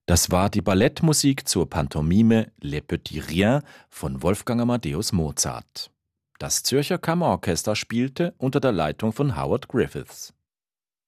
Das war die Ballettmusik zur Pantomime Les Petits Riens von Wolfgang Amadeus Mozart. Das Zürcher Kammerorchester spielte unter der Leitung von Howard Griffiths.